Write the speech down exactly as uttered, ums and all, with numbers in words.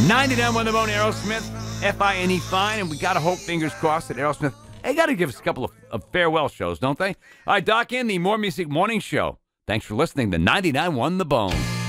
ninety-nine One The Bone, Aerosmith, F I N E, fine, and we got to hope, fingers crossed, that Aerosmith, they got to give us a couple of, of farewell shows, don't they? All right, Doc in the More Music Morning Show. Thanks for listening to ninety-nine One The Bone.